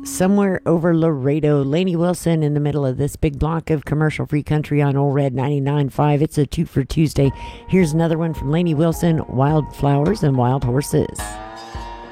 Somewhere Over Laredo. Lainey Wilson in the middle of this big block of commercial-free country on Old Red 99.5. It's a Toot for Tuesday. Here's another one from Lainey Wilson, Wildflowers and Wild Horses.